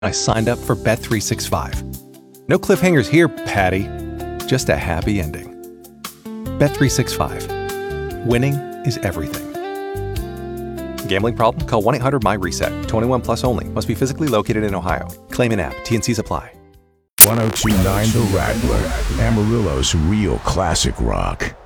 I signed up for Bet365. No cliffhangers here, Patty. Just a happy ending. Bet365. Winning is everything. Gambling problem? Call 1-800-MY-RESET. 21 plus only. Must be physically located in Ohio. Claim in app. T&Cs apply. 1029 The Rattler. Amarillo's real classic rock.